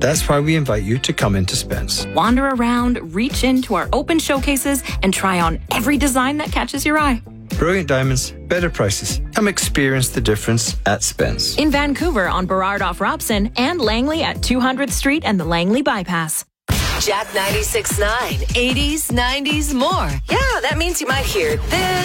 That's why we invite you to come into Spence. Wander around, reach into our open showcases, and try on every design that catches your eye. Brilliant diamonds, better prices. Come experience the difference at Spence. In Vancouver on Burrard off Robson and Langley at 200th Street and the Langley Bypass. Jack 96.9, 80s, 90s, more. Yeah, that means you might hear this.